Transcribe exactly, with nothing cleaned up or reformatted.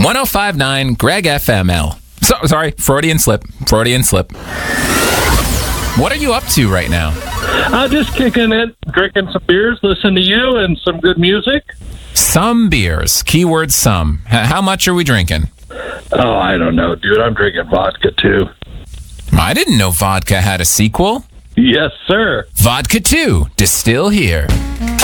one oh five point nine Greg F M L. So, sorry, Freudian slip. Freudian slip. What are you up to right now? I'm just kicking it, drinking some beers, listening to you, and some good music. Some beers. Keyword some. H- how much are we drinking? Oh, I don't know, dude. I'm drinking vodka, too. I didn't know vodka had a sequel. Yes, sir. Vodka two. Distill here.